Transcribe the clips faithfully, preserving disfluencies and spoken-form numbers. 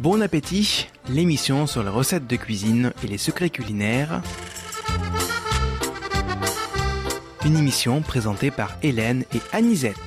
Bon appétit, l'émission sur les recettes de cuisine et les secrets culinaires. Une émission présentée par Hélène et Anisette.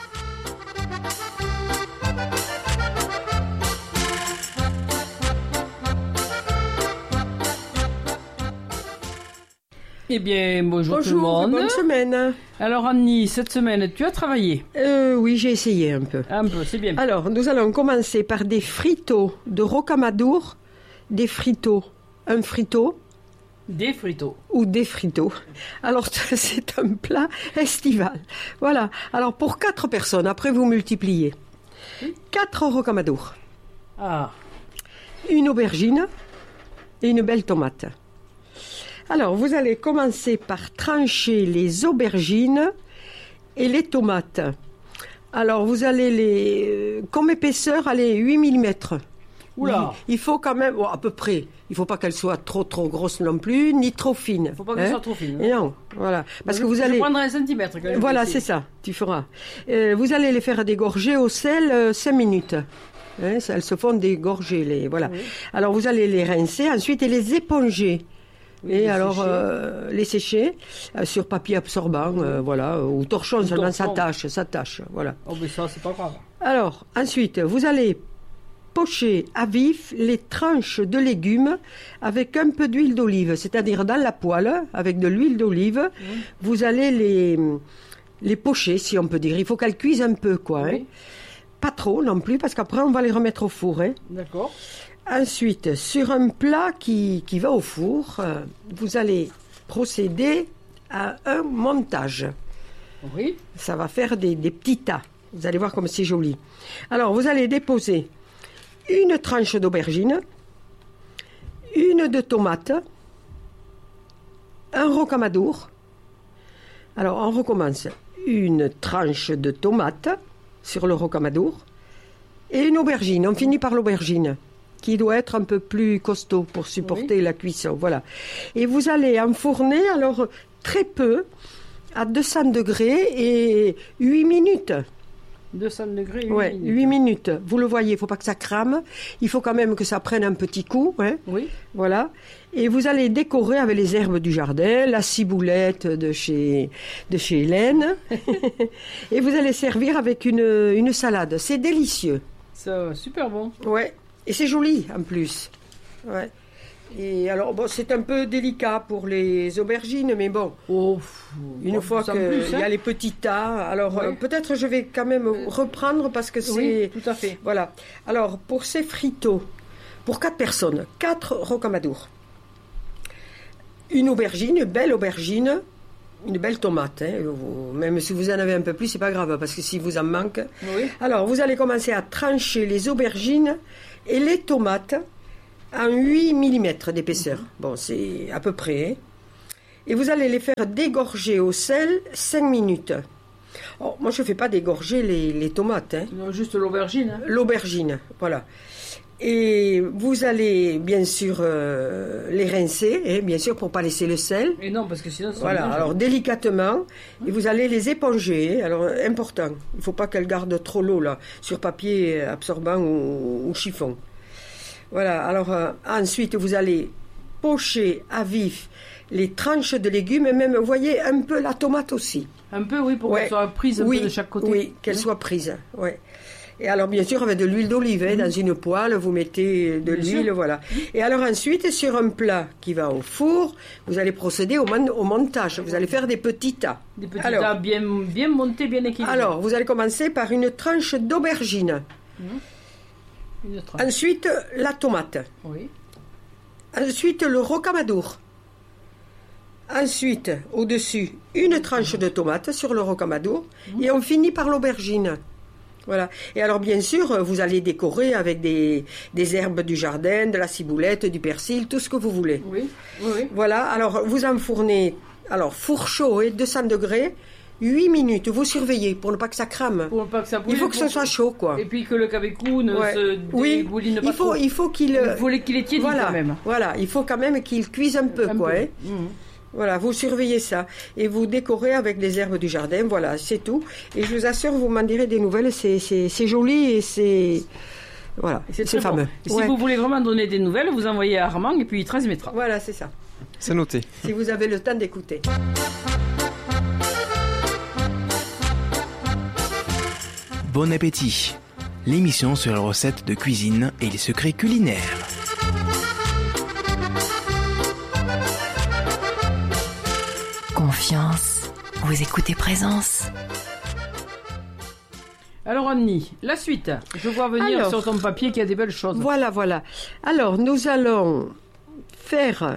Eh bien, bonjour, bonjour tout le monde. Bonne semaine. Alors Annie, cette semaine, tu as travaillé? euh, Oui, j'ai essayé un peu. Un peu, c'est bien. Alors, nous allons commencer par des fritos de rocamadour, des fritos, un frito. Des fritos. Ou des fritos. Alors, c'est un plat estival. Voilà. Alors, pour quatre personnes, après vous multipliez. Quatre rocamadours. Ah. Une aubergine et une belle tomate. Alors, vous allez commencer par trancher les aubergines et les tomates. Alors, vous allez les... Comme épaisseur, allez, huit millimètres. Oula. Il, il faut quand même... Bon, à peu près. Il ne faut pas qu'elle soit trop, trop grosse non plus, ni trop fine. Il ne faut pas qu'elle hein? soit trop fine. Et non, voilà. Parce je, que vous je allez... prendrai un centimètre. Quand même voilà, ici. c'est ça. Tu feras. Euh, vous allez les faire dégorger au sel euh, cinq minutes. Hein, ça, elles se font dégorger. Les... Voilà. Oui. Alors, vous allez les rincer ensuite et les éponger. Oui, et les alors sécher. Euh, les sécher euh, sur papier absorbant, euh, voilà, ou torchon seulement, ça tâche, ça tâche, voilà. Oh mais ça c'est pas grave. Alors ensuite, vous allez pocher à vif les tranches de légumes avec un peu d'huile d'olive, c'est-à-dire dans la poêle avec de l'huile d'olive, oui. Vous allez les les pocher, si on peut dire. Il faut qu'elles cuisent un peu, quoi. Oui. Hein. Pas trop non plus, parce qu'après on va les remettre au four. Hein. D'accord. Ensuite, sur un plat qui, qui va au four, euh, vous allez procéder à un montage. Oui. Ça va faire des, des petits tas. Vous allez voir comme c'est joli. Alors, vous allez déposer une tranche d'aubergine, une de tomate, un rocamadour. Alors, on recommence. Une tranche de tomate sur le rocamadour et une aubergine. On finit par l'aubergine, qui doit être un peu plus costaud pour supporter oui. la cuisson, voilà. Et vous allez enfourner, alors, très peu, à deux cents degrés et huit minutes. deux cents degrés, huit ouais, minutes. huit minutes. Vous le voyez, il ne faut pas que ça crame. Il faut quand même que ça prenne un petit coup. Hein. Oui. Voilà. Et vous allez décorer avec les herbes du jardin, la ciboulette de chez, de chez Hélène. Et vous allez servir avec une, une salade. C'est délicieux. C'est super bon. Ouais. Et c'est joli, en plus. Ouais. Et alors, bon, c'est un peu délicat pour les aubergines, mais bon. Oh, une fois qu'il hein. y a les petits tas, alors ouais. euh, peut-être je vais quand même reprendre parce que c'est... Oui, tout à fait. Voilà. Alors, pour ces fritos, pour quatre personnes, quatre rocamadours, une aubergine, une belle aubergine, une belle tomate, hein. Vous, même si vous en avez un peu plus, c'est pas grave, parce que si vous en manque... Oui. Alors, vous allez commencer à trancher les aubergines et les tomates en huit millimètres d'épaisseur. Mmh. Bon, c'est à peu près. Hein. Et vous allez les faire dégorger au sel cinq minutes. Oh, moi, je ne fais pas dégorger les, les tomates. Hein. Non, juste l'aubergine. Hein. L'aubergine, voilà. Et vous allez, bien sûr, euh, les rincer, hein, bien sûr, pour ne pas laisser le sel. Et non, parce que sinon... Ça voilà, alors délicatement, mmh. et vous allez les éponger. Hein. Alors, important, il ne faut pas qu'elles gardent trop l'eau, là, sur papier absorbant ou, ou chiffon. Voilà, alors euh, ensuite, vous allez pocher à vif les tranches de légumes, et même, vous voyez, un peu la tomate aussi. Un peu, oui, pour ouais. qu'elle soit prise un oui, peu de chaque côté. Oui, qu'elle mmh. soit prise, oui. Et alors, bien sûr, avec de l'huile d'olive, hein, mmh. dans une poêle, vous mettez de bien l'huile, sûr. Voilà. Mmh. Et alors ensuite, sur un plat qui va au four, vous allez procéder au, mon- au montage. Vous allez faire des petits tas. Des petits alors, tas bien, bien montés, bien équilibrés. Alors, vous allez commencer par une tranche d'aubergine. Mmh. Une tranche. Ensuite, la tomate. Oui. Ensuite, le rocamadour. Ensuite, au-dessus, une tranche de tomate sur le rocamadour. Mmh. Et on finit par l'aubergine. Voilà. Et alors, bien sûr, vous allez décorer avec des, des herbes du jardin, de la ciboulette, du persil, tout ce que vous voulez. Oui, oui, oui. Voilà. Alors, vous enfournez, alors, four chaud et deux cents degrés, huit minutes. Vous surveillez pour ne pas que ça crame. Pour ne pas que ça brûle. Il faut que ce soit chaud, quoi. Et puis que le cabecou ne ouais. se oui. débouline pas il faut, trop. Il faut qu'il... Il faut qu'il est tiède voilà. quand même. Voilà. Il faut quand même qu'il cuise un peu, un quoi. Peu. Hein. Mmh. Voilà, vous surveillez ça. Et vous décorez avec des herbes du jardin. Voilà, c'est tout. Et je vous assure, vous m'en direz des nouvelles. C'est, c'est, c'est joli et c'est... Voilà, c'est, c'est fameux. Bon. Ouais. Si vous voulez vraiment donner des nouvelles, vous envoyez à Armand et puis il transmettra. Voilà, c'est ça. C'est noté. Si vous avez le temps d'écouter. Bon appétit. L'émission sur les recettes de cuisine et les secrets culinaires. Confiance. Vous écoutez Présence. Alors Annie, la suite. Je vois venir Alors, sur ton papier qu'il y a des belles choses. Voilà, voilà. Alors, nous allons faire...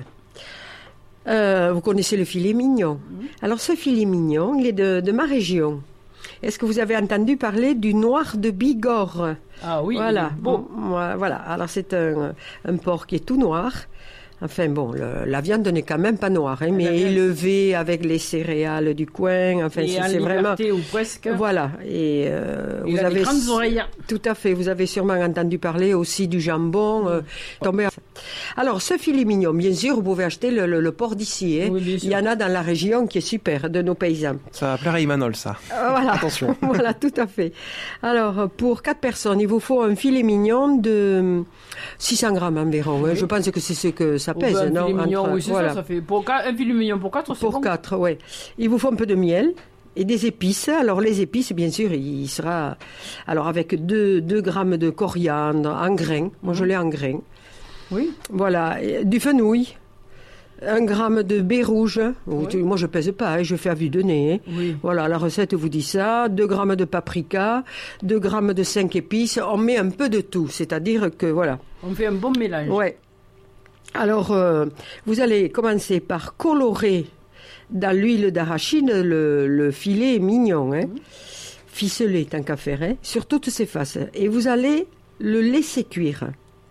Euh, vous connaissez le filet mignon. Mmh. Alors, ce filet mignon, il est de, de ma région. Est-ce que vous avez entendu parler du noir de Bigorre? Ah oui, voilà. Bon. Voilà. Alors, c'est un, un porc qui est tout noir. Enfin bon, le, la viande n'est quand même pas noire, hein, mais élevée avec les céréales du coin. Enfin, et c'est, en c'est vraiment. ou presque. Voilà. Et euh, il vous a avez des grandes oreilles. Tout à fait. Vous avez sûrement entendu parler aussi du jambon. Euh, tombé. Alors, ce filet mignon, bien sûr, vous pouvez acheter le, le, le porc d'ici. Hein. Oui, il y en a dans la région qui est super, de nos paysans. Ça va plaire à Imanol, ça. Euh, voilà. Attention. Voilà, tout à fait. Alors, pour quatre personnes, il vous faut un filet mignon de six cents grammes environ. Oui. Hein. Je pense que c'est ce que ça pèse, ben, non? Un filet mignon, entre, oui, c'est voilà. ça, ça fait pour quatre, un filet mignon pour quatre, c'est Pour bon. quatre, oui. Il vous faut un peu de miel et des épices. Alors, les épices, bien sûr, il sera... Alors, avec deux, deux grammes de coriandre en grains. Moi, mmh. je l'ai en grains. Oui. Voilà. Et du fenouil. Un gramme de baie rouge. Oui. Moi, je pèse pas, hein, je fais à vue de nez. Hein. Oui. Voilà, la recette vous dit ça. Deux grammes de paprika, deux grammes de cinq épices. On met un peu de tout, c'est-à-dire que, voilà. On fait un bon mélange. Ouais. Alors, euh, vous allez commencer par colorer dans l'huile d'arachide le, le filet mignon, hein, mmh. ficelé tant qu'à faire, hein, sur toutes ses faces. Et vous allez le laisser cuire.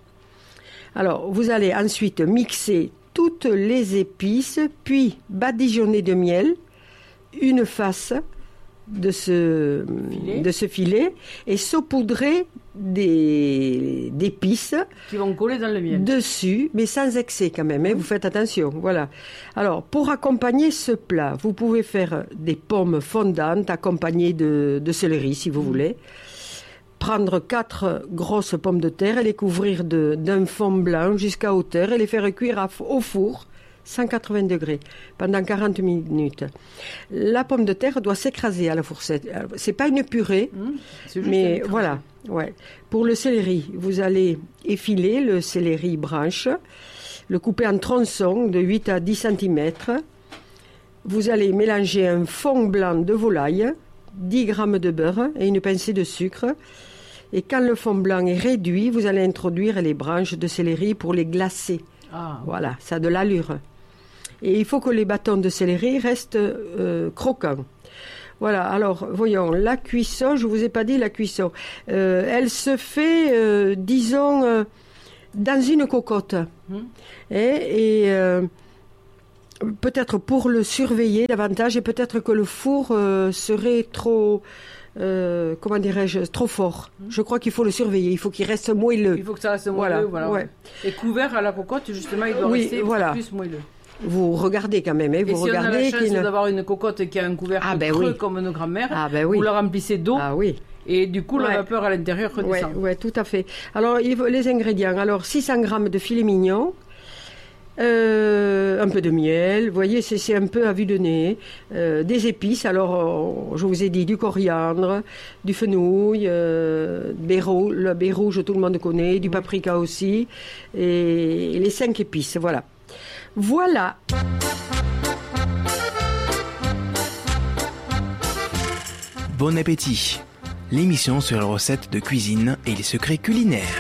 Alors, vous allez ensuite mixer toutes les épices, puis badigeonner de miel une face de ce filet, de ce filet et saupoudrer des, d'épices qui vont coller dans le miel dessus, mais sans excès quand même, hein, vous faites attention. Voilà. Alors, pour accompagner ce plat, vous pouvez faire des pommes fondantes accompagnées de, de céleri, si vous mmh. voulez. Prendre quatre grosses pommes de terre et les couvrir de, d'un fond blanc jusqu'à hauteur et les faire cuire à, au four, cent quatre-vingts degrés, pendant quarante minutes. La pomme de terre doit s'écraser à la fourchette. C'est pas une purée, mmh, mais voilà. Ouais. Pour le céleri, vous allez effiler le céleri branche, le couper en tronçons de huit à dix centimètres. Vous allez mélanger un fond blanc de volaille, dix grammes de beurre et une pincée de sucre. Et quand le fond blanc est réduit, vous allez introduire les branches de céleri pour les glacer. Ah. Voilà, ça a de l'allure. Et il faut que les bâtons de céleri restent euh, croquants. Voilà, alors, voyons, la cuisson, je ne vous ai pas dit la cuisson. Euh, elle se fait, euh, disons, euh, dans une cocotte. Mmh. Et... et euh, peut-être pour le surveiller davantage et peut-être que le four euh, serait trop, euh, comment dirais-je, trop fort. Mmh. Je crois qu'il faut le surveiller, il faut qu'il reste moelleux. Il faut que ça reste moelleux, voilà. voilà. Ouais. Et couvert à la cocotte, justement, il doit oui, rester voilà. plus moelleux. Vous regardez quand même, hein, vous et si regardez. on a la chance qu'il... d'avoir une cocotte qui a un couvercle ah ben creux oui. comme nos grands-mères, ah ben oui. vous la remplissez d'eau. Ah oui. Et du coup, la ouais. vapeur à l'intérieur redescend. Oui, ouais, tout à fait. Alors, il faut les ingrédients. Alors, six cents grammes de filet mignon. Euh, un peu de miel, vous voyez, c'est, c'est un peu à vue de nez, euh, des épices, alors euh, je vous ai dit du coriandre, du fenouil, euh, baie rouge, le baie rouge tout le monde connaît, du paprika aussi, et, et les cinq épices, voilà. Voilà. Bon appétit, l'émission sur les recettes de cuisine et les secrets culinaires.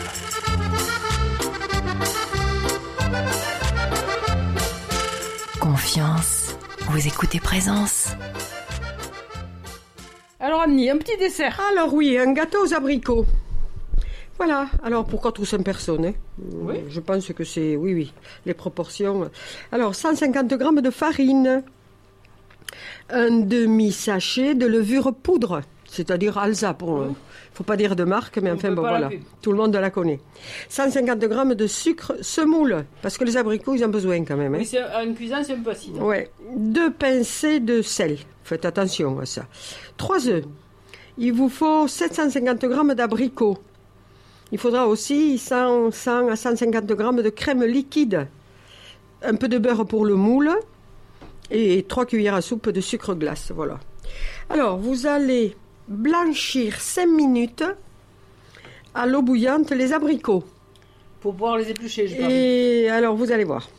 Confiance, vous écoutez Présence. Alors Annie, un petit dessert. Alors oui, un gâteau aux abricots. Voilà, alors pour quatre ou cinq personnes. Hein. Oui. Je pense que c'est, oui, oui, les proportions. Alors cent cinquante grammes de farine, un demi-sachet de levure poudre, c'est-à-dire Alsa pour... Oui. Faut pas dire de marque, mais on enfin bon voilà, tout le monde la connaît. cent cinquante grammes de sucre semoule, parce que les abricots ils ont besoin quand même. Hein. Oui, c'est, en cuisine c'est un peu acide. Ouais. Deux pincées de sel, faites attention à ça. Trois œufs. Il vous faut sept cent cinquante grammes d'abricots. Il faudra aussi cent, cent à cent cinquante grammes de crème liquide, un peu de beurre pour le moule et trois cuillères à soupe de sucre glace. Voilà. Alors, vous allez blanchir cinq minutes à l'eau bouillante les abricots. Pour pouvoir les éplucher, je parle. Et alors, vous allez voir.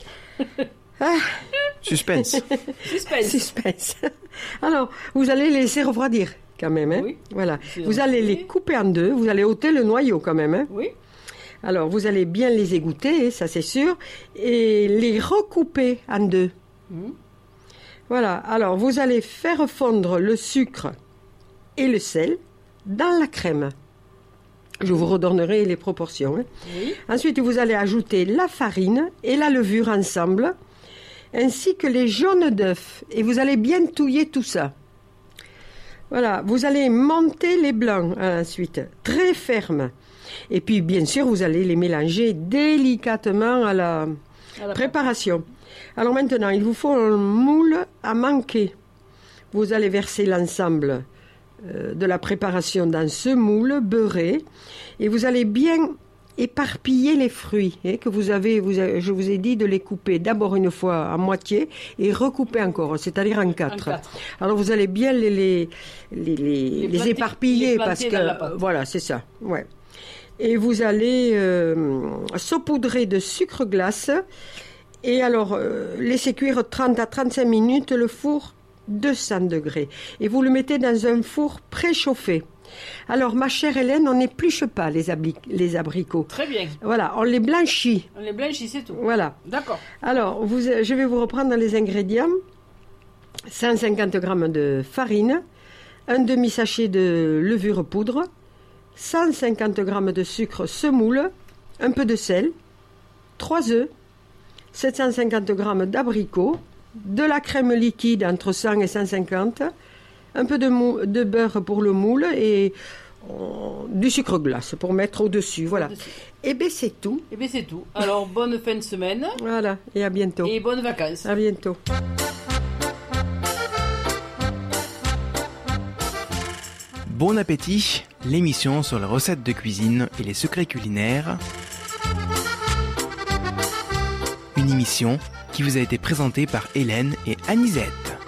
Ah. Suspense. Suspense. Suspense. Alors, vous allez les laisser refroidir quand même. Hein. Oui. Voilà. Vous allez les couper en deux. Vous allez ôter le noyau quand même. Hein. Oui. Alors, vous allez bien les égoutter, ça c'est sûr, et les recouper en deux. Mmh. Voilà. Alors, vous allez faire fondre le sucre et le sel dans la crème. Je vous redonnerai les proportions. Hein. Oui. Ensuite, vous allez ajouter la farine et la levure ensemble, ainsi que les jaunes d'œufs. Et vous allez bien touiller tout ça. Voilà. Vous allez monter les blancs hein, ensuite, très fermes. Et puis, bien sûr, vous allez les mélanger délicatement à la, à la préparation. Pâte. Alors maintenant, il vous faut un moule à manquer. Vous allez verser l'ensemble euh, de la préparation dans ce moule beurré. Et vous allez bien éparpiller les fruits hein, que vous avez, vous avez, je vous ai dit de les couper d'abord une fois à moitié et recouper encore, c'est-à-dire en quatre. En quatre. Alors vous allez bien les, les, les, les, les, les éparpiller les parce que... Voilà, c'est ça. Ouais. Et vous allez euh, saupoudrer de sucre glace et alors euh, laisser cuire trente à trente-cinq minutes le four deux cents degrés. Et vous le mettez dans un four préchauffé. Alors, ma chère Hélène, on n'épluche pas les, abri- les abricots. Très bien. Voilà, on les blanchit. On les blanchit, c'est tout. Voilà. D'accord. Alors, vous, je vais vous reprendre les ingrédients. cent cinquante grammes de farine, un demi-sachet de levure poudre, cent cinquante grammes de sucre semoule, un peu de sel, trois œufs, sept cent cinquante grammes d'abricots, de la crème liquide entre cent et cent cinquante, un peu de, mou- de beurre pour le moule et euh, du sucre glace pour mettre au-dessus. Voilà. Au-dessus. Et bien c'est tout. Et bien c'est tout. Alors bonne fin de semaine. Voilà, et à bientôt. Et bonnes vacances. À bientôt. Bon appétit, l'émission sur les recettes de cuisine et les secrets culinaires. Une émission qui vous a été présentée par Hélène et Anisette.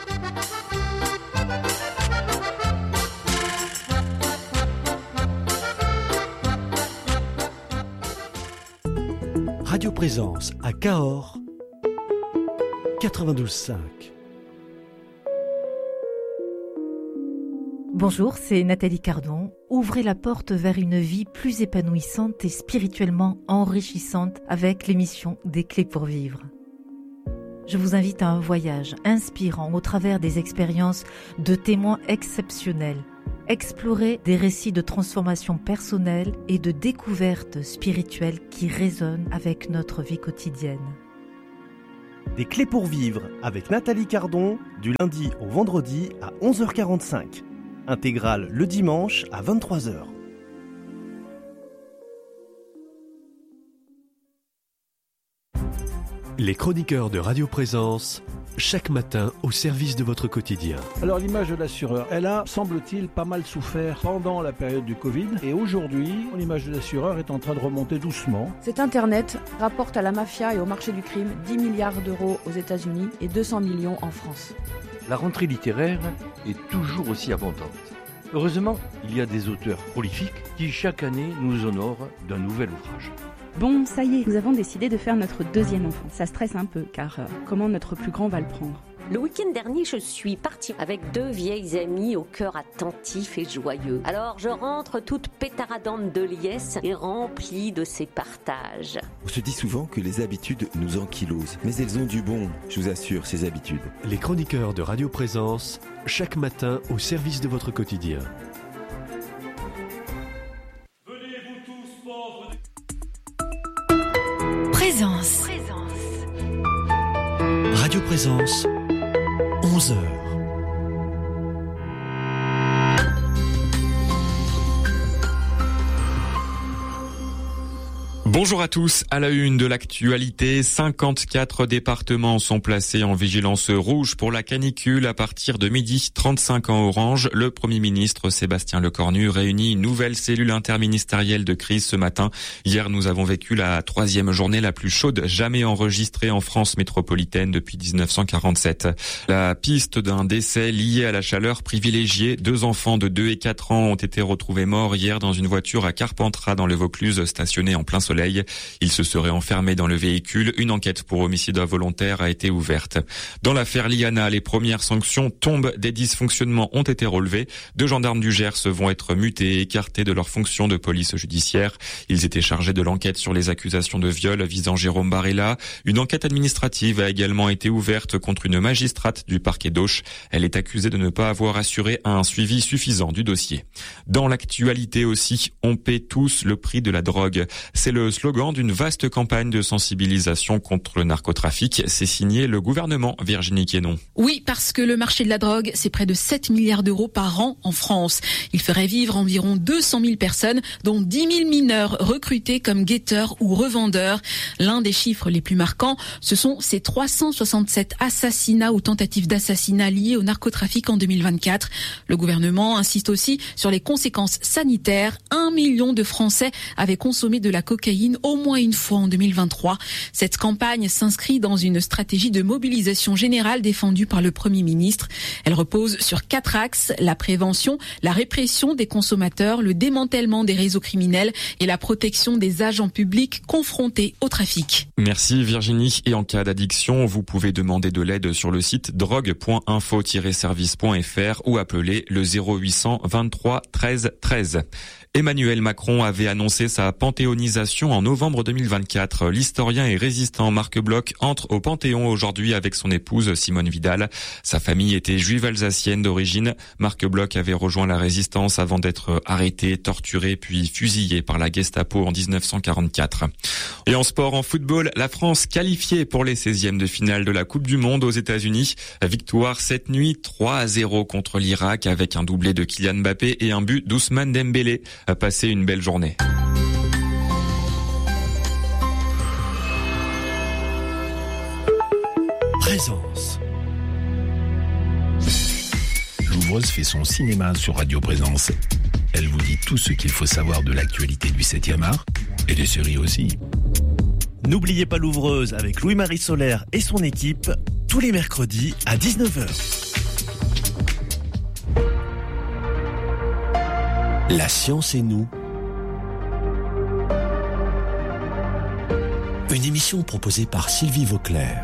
Radio Présence à Cahors, quatre-vingt-douze cinq. Bonjour, c'est Nathalie Cardon. Ouvrez la porte vers une vie plus épanouissante et spirituellement enrichissante avec l'émission Des Clés pour Vivre. Je vous invite à un voyage inspirant au travers des expériences de témoins exceptionnels. Explorer des récits de transformation personnelle et de découverte spirituelle qui résonnent avec notre vie quotidienne. Des Clés pour Vivre avec Nathalie Cardon, du lundi au vendredi à onze heures quarante-cinq. Intégrale le dimanche à vingt-trois heures. Les chroniqueurs de Radio Présence, chaque matin au service de votre quotidien. Alors l'image de l'assureur, elle a, semble-t-il, pas mal souffert pendant la période du Covid. Et aujourd'hui, l'image de l'assureur est en train de remonter doucement. Cet Internet rapporte à la mafia et au marché du crime dix milliards d'euros aux États-Unis et deux cents millions en France. La rentrée littéraire est toujours aussi abondante. Heureusement, il y a des auteurs prolifiques qui chaque année nous honorent d'un nouvel ouvrage. Bon, ça y est, nous avons décidé de faire notre deuxième enfant. Ça stresse un peu, car euh, comment notre plus grand va le prendre ? Le week-end dernier, je suis partie avec deux vieilles amies au cœur attentif et joyeux. Alors je rentre toute pétaradante de liesse et remplie de ces partages. On se dit souvent que les habitudes nous ankylosent, mais elles ont du bon, je vous assure, ces habitudes. Les chroniqueurs de Radio Présence, chaque matin au service de votre quotidien. Venez-vous tous, pauvres... Présence. Présence. Radio Présence, onze heures. Bonjour à tous. À la une de l'actualité, cinquante-quatre départements sont placés en vigilance rouge pour la canicule à partir de midi, trente-cinq en orange. Le Premier ministre Sébastien Lecornu réunit une nouvelle cellule interministérielle de crise ce matin. Hier, nous avons vécu la troisième journée la plus chaude jamais enregistrée en France métropolitaine depuis dix-neuf cent quarante-sept. La piste d'un décès lié à la chaleur privilégiée. Deux enfants de deux et quatre ans ont été retrouvés morts hier dans une voiture à Carpentras dans le Vaucluse, stationnée en plein soleil. Il se serait enfermé dans le véhicule. Une enquête pour homicide involontaire a été ouverte. Dans l'affaire Liana, les premières sanctions tombent. Des dysfonctionnements ont été relevés. Deux gendarmes du Gers vont être mutés et écartés de leurs fonctions de police judiciaire. Ils étaient chargés de l'enquête sur les accusations de viol visant Jérôme Barella. Une enquête administrative a également été ouverte contre une magistrate du parquet d'Auch. Elle est accusée de ne pas avoir assuré un suivi suffisant du dossier. Dans l'actualité aussi, on paie tous le prix de la drogue. C'est le slogan d'une vaste campagne de sensibilisation contre le narcotrafic. C'est signé le gouvernement, Virginie Quénon. Oui, parce que le marché de la drogue, c'est près de sept milliards d'euros par an en France. Il ferait vivre environ deux cent mille personnes, dont dix mille mineurs recrutés comme guetteurs ou revendeurs. L'un des chiffres les plus marquants, ce sont ces trois cent soixante-sept assassinats ou tentatives d'assassinat liés au narcotrafic en deux mille vingt-quatre. Le gouvernement insiste aussi sur les conséquences sanitaires. Un million de Français avaient consommé de la cocaïne au moins une fois en deux mille vingt-trois. Cette campagne s'inscrit dans une stratégie de mobilisation générale défendue par le Premier ministre. Elle repose sur quatre axes: la prévention, la répression des consommateurs, le démantèlement des réseaux criminels et la protection des agents publics confrontés au trafic. Merci Virginie. Et en cas d'addiction, vous pouvez demander de l'aide sur le site drogue point info tiret service point f r ou appeler le zéro huit cents vingt-trois treize treize. Emmanuel Macron avait annoncé sa panthéonisation en novembre deux mille vingt-quatre. L'historien et résistant Marc Bloch entre au Panthéon aujourd'hui avec son épouse Simone Vidal. Sa famille était juive alsacienne d'origine. Marc Bloch avait rejoint la résistance avant d'être arrêté, torturé puis fusillé par la Gestapo en dix-neuf cent quarante-quatre. Et en sport, en football, la France qualifiée pour les seizièmes de finale de la Coupe du Monde aux États-Unis. Victoire cette nuit trois à zéro contre l'Irak avec un doublé de Kylian Mbappé et un but d'Ousmane Dembélé. Passez une belle journée. Présence. L'ouvreuse fait son cinéma sur Radio Présence. Elle vous dit tout ce qu'il faut savoir de l'actualité du septième art et des séries aussi. N'oubliez pas l'ouvreuse avec Louis-Marie Solaire et son équipe tous les mercredis à dix-neuf heures. La science et nous. Une émission proposée par Sylvie Vauclair.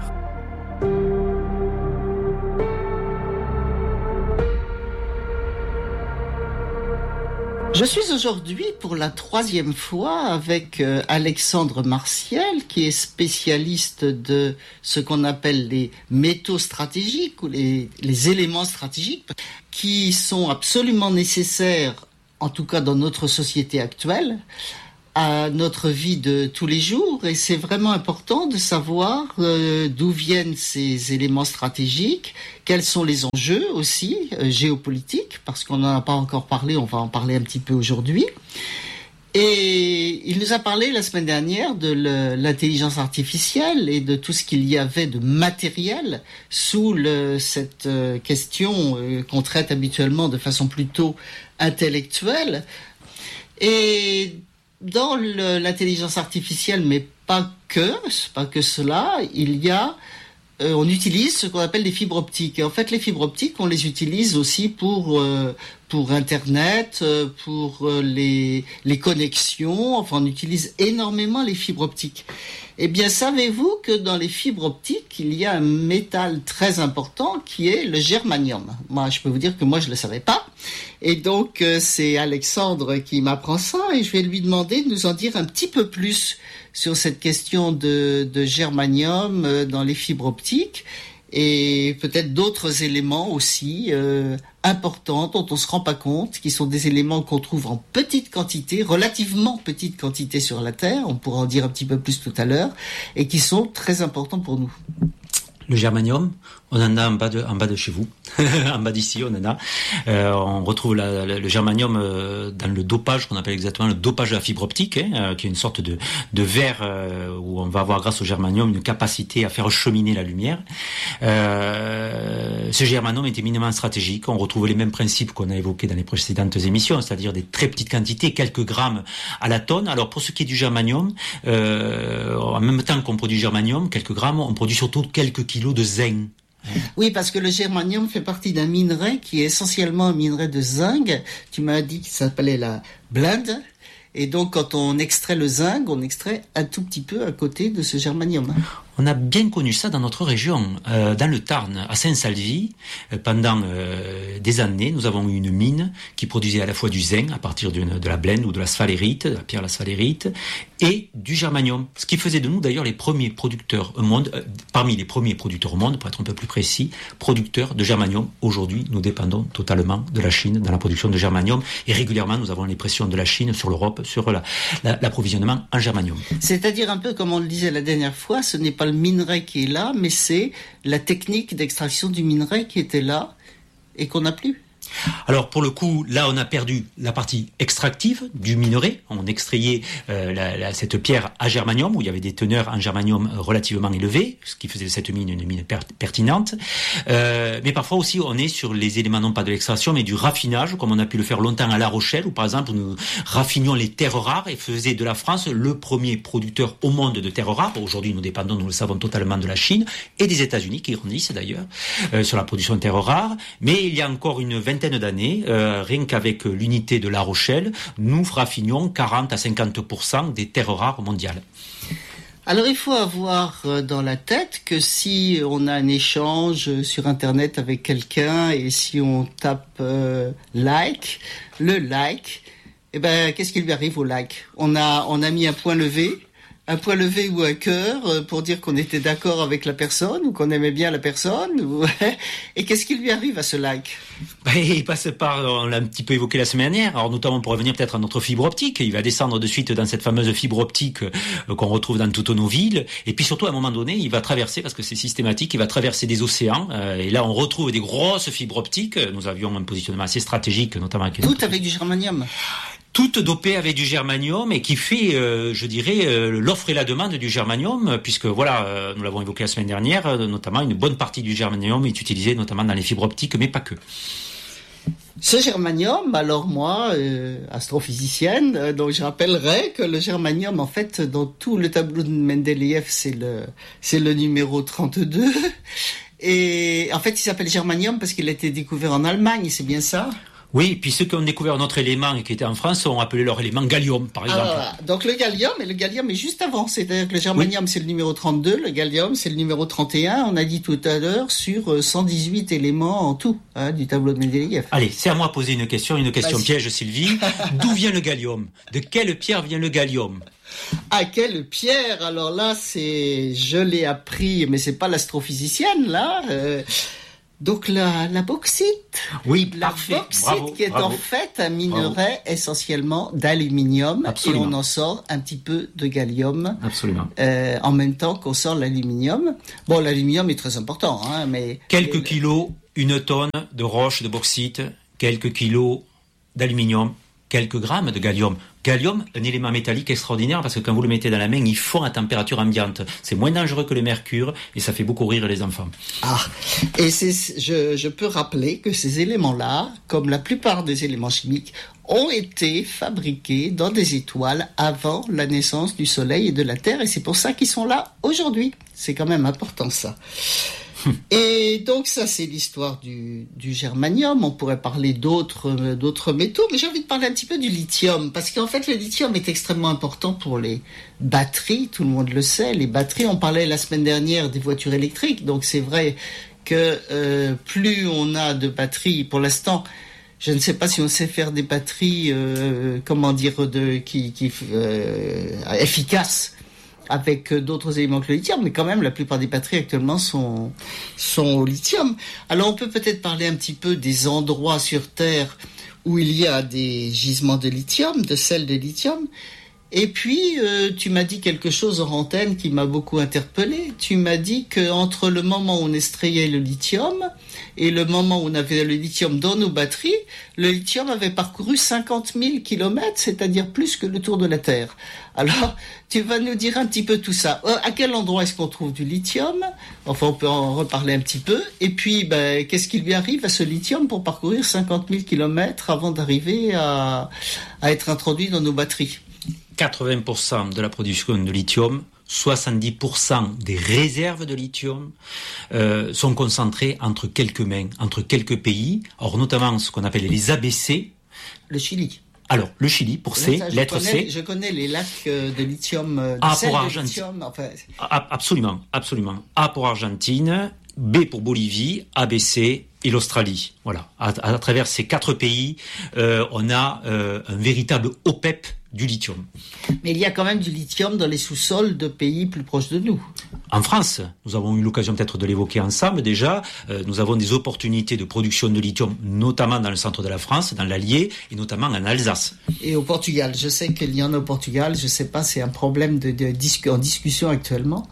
Je suis aujourd'hui pour la troisième fois avec euh, Alexandre Martiel, qui est spécialiste de ce qu'on appelle les métaux stratégiques ou les, les éléments stratégiques, qui sont absolument nécessaires, en tout cas dans notre société actuelle, à notre vie de tous les jours. Et c'est vraiment important de savoir euh, d'où viennent ces éléments stratégiques, quels sont les enjeux aussi euh, géopolitiques, parce qu'on n'en a pas encore parlé, on va en parler un petit peu aujourd'hui. Et il nous a parlé la semaine dernière de le, l'intelligence artificielle et de tout ce qu'il y avait de matériel sous le, cette euh, question euh, qu'on traite habituellement de façon plutôt intellectuelle. Et dans le, l'intelligence artificielle, mais pas que, pas que cela, il y a, euh, on utilise ce qu'on appelle des fibres optiques. Et en fait, les fibres optiques, on les utilise aussi pour euh, pour Internet, euh, pour euh, les les connexions. Enfin, on utilise énormément les fibres optiques. Eh bien, savez-vous que dans les fibres optiques, il y a un métal très important qui est le germanium. Moi, je peux vous dire que moi, je le savais pas. Et donc, euh, c'est Alexandre qui m'apprend ça et je vais lui demander de nous en dire un petit peu plus sur cette question de, de germanium euh, dans les fibres optiques et peut-être d'autres éléments aussi euh, importants dont on se rend pas compte, qui sont des éléments qu'on trouve en petite quantité, relativement petite quantité sur la Terre, on pourra en dire un petit peu plus tout à l'heure, et qui sont très importants pour nous. Le germanium, on en a en bas de, en bas de chez vous, en bas d'ici, on en a. Euh, on retrouve la, la, le germanium euh, dans le dopage qu'on appelle exactement le dopage de la fibre optique, hein, euh, qui est une sorte de, de verre euh, où on va avoir grâce au germanium une capacité à faire cheminer la lumière. Euh, ce germanium est éminemment stratégique. On retrouve les mêmes principes qu'on a évoqués dans les précédentes émissions, c'est-à-dire des très petites quantités, quelques grammes à la tonne. Alors pour ce qui est du germanium, euh, en même temps qu'on produit du germanium, quelques grammes, on produit surtout quelques kilos de zinc. Oui, parce que le germanium fait partie d'un minerai qui est essentiellement un minerai de zinc. Tu m'as dit qu'il s'appelait la blende. Et donc, quand on extrait le zinc, on extrait un tout petit peu à côté de ce germanium. On a bien connu ça dans notre région, euh, dans le Tarn, à Saint-Salvi. Euh, pendant euh, des années, nous avons eu une mine qui produisait à la fois du zinc à partir d'une, de la blende ou de la sphalérite, de la pierre la sphalérite, et du germanium. Ce qui faisait de nous d'ailleurs les premiers producteurs au monde, euh, parmi les premiers producteurs au monde, pour être un peu plus précis, producteurs de germanium. Aujourd'hui, nous dépendons totalement de la Chine dans la production de germanium, et régulièrement, nous avons les pressions de la Chine sur l'Europe, sur la, la, l'approvisionnement en germanium. C'est-à-dire un peu comme on le disait la dernière fois, ce n'est pas le minerai qui est là, mais c'est la technique d'extraction du minerai qui était là et qu'on n'a plus. Alors pour le coup, là on a perdu la partie extractive du minerai. On extrayait euh, la, la, cette pierre à germanium où il y avait des teneurs en germanium relativement élevées, ce qui faisait de cette mine une mine per- pertinente. Euh, mais parfois aussi on est sur les éléments non pas de l'extraction mais du raffinage, comme on a pu le faire longtemps à La Rochelle, où par exemple nous raffinions les terres rares et faisait de la France le premier producteur au monde de terres rares. Aujourd'hui nous dépendons, nous le savons, totalement de la Chine et des États-Unis qui grandissent d'ailleurs euh, sur la production de terres rares. Mais il y a encore une vingtaine d'années, euh, rien qu'avec l'unité de La Rochelle, nous raffinions quarante à cinquante pour cent des terres rares mondiales. Alors il faut avoir dans la tête que si on a un échange sur Internet avec quelqu'un et si on tape euh, like, le like, eh ben qu'est-ce qui lui arrive au like ? On a on a mis un point levé. Un point levé ou un cœur pour dire qu'on était d'accord avec la personne ou qu'on aimait bien la personne. Ou... Et qu'est-ce qui lui arrive à ce like ? Ben, il passe par, on l'a un petit peu évoqué la semaine dernière, alors notamment pour revenir peut-être à notre fibre optique. Il va descendre de suite dans cette fameuse fibre optique euh, qu'on retrouve dans toutes nos villes. Et puis surtout, à un moment donné, il va traverser, parce que c'est systématique, il va traverser des océans. Euh, et là, on retrouve des grosses fibres optiques. Nous avions un positionnement assez stratégique, notamment avec... Tout avec du germanium. Toute dopée avec du germanium et qui fait, euh, je dirais, euh, l'offre et la demande du germanium, puisque voilà, euh, nous l'avons évoqué la semaine dernière, euh, notamment une bonne partie du germanium est utilisée notamment dans les fibres optiques, mais pas que. Ce germanium, alors moi, euh, astrophysicienne, euh, donc je rappellerai que le germanium, en fait, dans tout le tableau de Mendeleïev, c'est le, c'est le numéro trente-deux. Et en fait, il s'appelle germanium parce qu'il a été découvert en Allemagne, c'est bien ça ? Oui, puis ceux qui ont découvert notre élément et qui étaient en France ont appelé leur élément gallium, par exemple. Alors, donc le gallium, et le gallium est juste avant, c'est-à-dire que le germanium, oui, c'est le numéro trente-deux, le gallium c'est le numéro trente et un, on a dit tout à l'heure, sur cent dix-huit éléments en tout, hein, du tableau de Mendeleïev. Allez, c'est à moi de poser une question, une question Vas-y. Piège, Sylvie. D'où vient le gallium ? De quelle pierre vient le gallium ? À quelle pierre ? Alors là, c'est, je l'ai appris, mais c'est pas l'astrophysicienne, là, euh... Donc la, la bauxite, oui, la parfait. bauxite Bravo, qui est bravo. en fait un minerai Bravo. essentiellement d'aluminium. Absolument. Et on en sort un petit peu de gallium. Absolument. Euh, en même temps qu'on sort l'aluminium. Bon, l'aluminium est très important, hein, mais... Quelques mais, kilos, une tonne de roche de bauxite, quelques kilos d'aluminium, quelques grammes de gallium. Gallium, un élément métallique extraordinaire parce que quand vous le mettez dans la main, il fond à température ambiante. C'est moins dangereux que le mercure et ça fait beaucoup rire les enfants. Ah, et c'est, je, je peux rappeler que ces éléments-là, comme la plupart des éléments chimiques, ont été fabriqués dans des étoiles avant la naissance du Soleil et de la Terre et c'est pour ça qu'ils sont là aujourd'hui. C'est quand même important ça. Et donc ça c'est l'histoire du, du germanium. On pourrait parler d'autres, d'autres métaux, mais j'ai envie de parler un petit peu du lithium, parce qu'en fait le lithium est extrêmement important pour les batteries, tout le monde le sait. Les batteries, on parlait la semaine dernière des voitures électriques, donc c'est vrai que euh, plus on a de batteries, pour l'instant, je ne sais pas si on sait faire des batteries, euh, comment dire, de, qui, qui euh, efficaces, avec d'autres éléments que le lithium, mais quand même la plupart des batteries actuellement sont, sont au lithium. Alors on peut peut-être parler un petit peu des endroits sur Terre où il y a des gisements de lithium, de sels de lithium, Et puis, euh, tu m'as dit quelque chose hors antenne qui m'a beaucoup interpellé. Tu m'as dit qu'entre le moment où on extrayait le lithium et le moment où on avait le lithium dans nos batteries, le lithium avait parcouru cinquante mille kilomètres, c'est-à-dire plus que le tour de la Terre. Alors, tu vas nous dire un petit peu tout ça. Euh, à quel endroit est-ce qu'on trouve du lithium ? Enfin, on peut en reparler un petit peu. Et puis, ben, qu'est-ce qui lui arrive à ce lithium pour parcourir cinquante mille kilomètres avant d'arriver à, à être introduit dans nos batteries ? quatre-vingts pour cent de la production de lithium, soixante-dix pour cent des réserves de lithium euh, sont concentrées entre quelques mains, entre quelques pays, or notamment ce qu'on appelle les A B C. Le Chili. Alors, le Chili, pour C, ça, lettre connais, C. Je connais les lacs de lithium, de A sel pour de Argentine. lithium. Enfin... A, absolument, absolument. A pour Argentine, B pour Bolivie, A B C et l'Australie. Voilà. À, à, à travers ces quatre pays, euh, on a euh, un véritable O P E P du lithium. Mais il y a quand même du lithium dans les sous-sols de pays plus proches de nous. En France, nous avons eu l'occasion peut-être de l'évoquer ensemble déjà, euh, nous avons des opportunités de production de lithium, notamment dans le centre de la France, dans l'Allier, et notamment en Alsace. Et au Portugal, je sais qu'il y en a au Portugal, je ne sais pas, c'est un problème de, de discu- en discussion actuellement.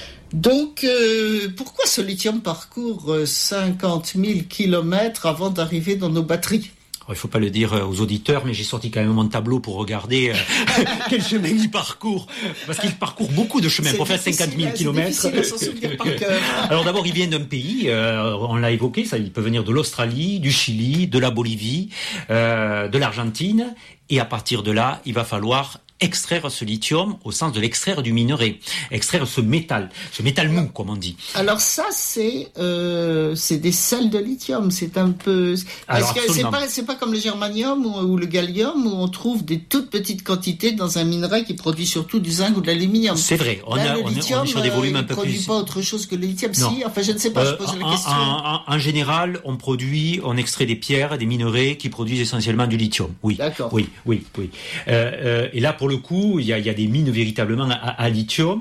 Donc, euh, pourquoi ce lithium parcourt cinquante mille kilomètres avant d'arriver dans nos batteries ? Il ne faut pas le dire aux auditeurs, mais j'ai sorti quand même mon tableau pour regarder euh, quel chemin il parcourt. Parce qu'il parcourt beaucoup de chemins c'est pour faire cinquante mille kilomètres. C'est difficile à s'en souvenir par cœur. Alors d'abord, il vient d'un pays, euh, on l'a évoqué, ça, il peut venir de l'Australie, du Chili, de la Bolivie, euh, de l'Argentine. Et à partir de là, il va falloir extraire ce lithium au sens de l'extraire du minerai, extraire ce métal, ce métal mou comme on dit. Alors ça c'est euh, c'est des sels de lithium, c'est un peu parce que c'est pas c'est pas comme le germanium ou, ou le gallium où on trouve des toutes petites quantités dans un minerai qui produit surtout du zinc ou de l'aluminium. C'est vrai, on, Là, a, le on, lithium, est, on est sur des volumes euh, un peu produit plus. Pas autre chose que le lithium. Non. Si, enfin je ne sais pas, euh, je pose en, la question. En, en, en général, on produit, on extrait des pierres, des minerais qui produisent essentiellement du lithium. Oui. D'accord. Oui, oui, oui. Euh, euh, et là, pour le coup, il y a, il y a des mines véritablement à, à lithium,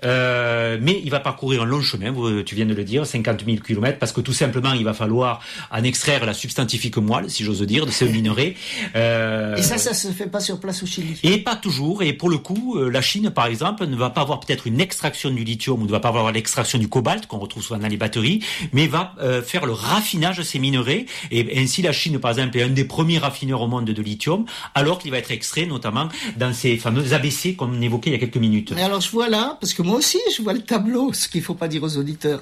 euh, mais il va parcourir un long chemin, vous, tu viens de le dire, cinquante mille kilomètres, parce que tout simplement, il va falloir en extraire la substantifique moelle, si j'ose dire, de ce minerai. Euh, et ça, ça se fait pas sur place au Chili. Et pas toujours, et pour le coup, la Chine, par exemple, ne va pas avoir peut-être une extraction du lithium, ou ne va pas avoir l'extraction du cobalt, qu'on retrouve souvent dans les batteries, mais va euh, faire le raffinage de ces minerais, et ainsi la Chine, par exemple, est un des premiers raffineurs au monde de lithium, alors qu'il va être extrait, notamment, dans ces fameux A B C, comme on évoquait il y a quelques minutes. Mais alors je vois là, parce que moi aussi je vois le tableau, ce qu'il ne faut pas dire aux auditeurs.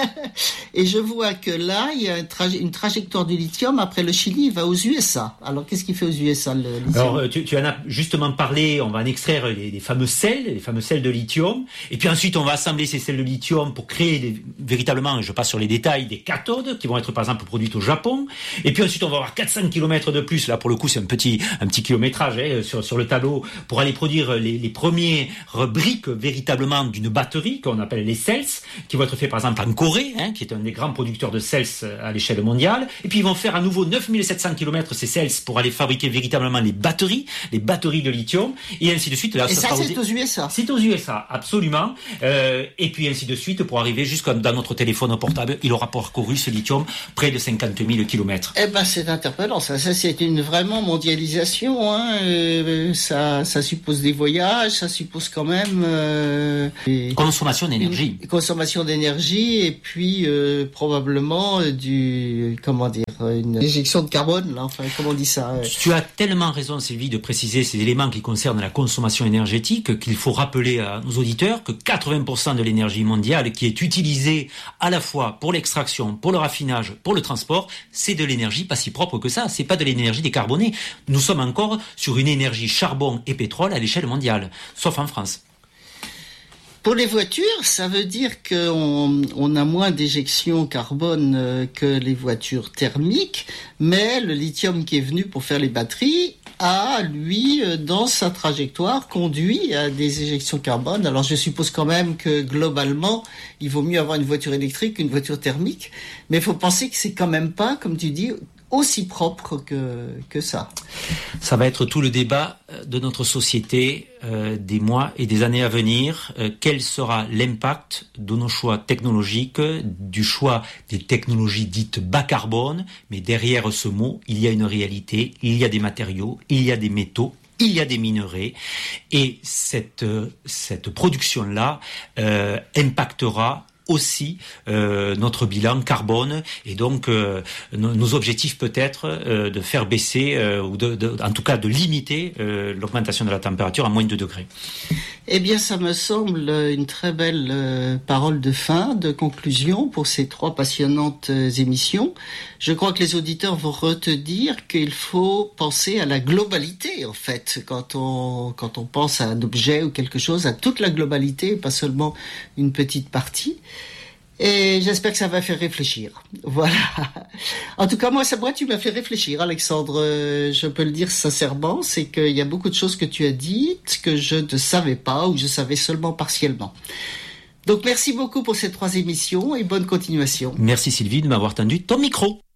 Et je vois que là, il y a une, traje- une trajectoire du lithium. Après le Chili, il va aux U S A. Alors qu'est-ce qu'il fait aux U S A, le lithium ? Alors tu, tu en as justement parlé, on va en extraire les, les fameux sels, les fameux sels de lithium. Et puis ensuite, on va assembler ces sels de lithium pour créer des, véritablement, je passe sur les détails, des cathodes qui vont être par exemple produites au Japon. Et puis ensuite, on va avoir quatre cents kilomètres de plus. Là, pour le coup, c'est un petit, un petit kilométrage hein, sur, sur le tableau pour aller produire les, les premiers briques véritablement d'une batterie qu'on appelle les cells, qui vont être faits par exemple en Corée, hein, qui est un des grands producteurs de cells à l'échelle mondiale. Et puis ils vont faire à nouveau neuf mille sept cents kilomètres ces cells pour aller fabriquer véritablement les batteries, les batteries de lithium, et ainsi de suite. Là, et ça, ça c'est aux U S A. C'est aux U S A, absolument. Euh, et puis ainsi de suite pour arriver jusqu'à dans notre téléphone portable, il aura parcouru ce lithium près de cinquante mille kilomètres. Eh ben, c'est interpellant. Ça, ça c'est une vraiment mondialisation. Hein. Euh, ça, ça suppose des voyages, ça suppose quand même euh, des... consommation d'énergie, une consommation d'énergie, et puis euh, probablement euh, du comment dire une éjection de carbone. Là, enfin, comment on dit ça euh... Tu as tellement raison, Sylvie, de préciser ces éléments qui concernent la consommation énergétique qu'il faut rappeler à nos auditeurs que quatre-vingts pour cent de l'énergie mondiale qui est utilisée à la fois pour l'extraction, pour le raffinage, pour le transport, c'est de l'énergie pas si propre que ça. C'est pas de l'énergie décarbonée. Nous sommes encore sur une énergie charbon et pétrole à l'échelle mondiale, sauf en France. Pour les voitures, ça veut dire qu'on on a moins d'éjection carbone que les voitures thermiques, mais le lithium qui est venu pour faire les batteries a, lui, dans sa trajectoire, conduit à des éjections carbone. Alors je suppose quand même que globalement, il vaut mieux avoir une voiture électrique qu'une voiture thermique, mais il faut penser que c'est quand même pas, comme tu dis, aussi propre que, que ça. Ça va être tout le débat de notre société euh, des mois et des années à venir. Euh, quel sera l'impact de nos choix technologiques, du choix des technologies dites bas carbone, mais derrière ce mot, il y a une réalité, il y a des matériaux, il y a des métaux il y a des minerais et cette, cette production-là euh, impactera aussi euh, notre bilan carbone et donc euh, nos, nos objectifs peut-être euh, de faire baisser euh, ou de, de, en tout cas de limiter euh, l'augmentation de la température à moins de deux degrés. Eh bien, ça me semble une très belle euh, parole de fin, de conclusion pour ces trois passionnantes euh, émissions. Je crois que les auditeurs vont retenir qu'il faut penser à la globalité, en fait, quand on quand on pense à un objet ou quelque chose, à toute la globalité, pas seulement une petite partie. Et j'espère que ça va faire réfléchir. Voilà. En tout cas, moi, ça, moi, tu m'as fait réfléchir, Alexandre. Euh, je peux le dire sincèrement, c'est qu'il y a beaucoup de choses que tu as dites que je ne savais pas ou je savais seulement partiellement. Donc, merci beaucoup pour ces trois émissions et bonne continuation. Merci Sylvie de m'avoir tendu ton micro.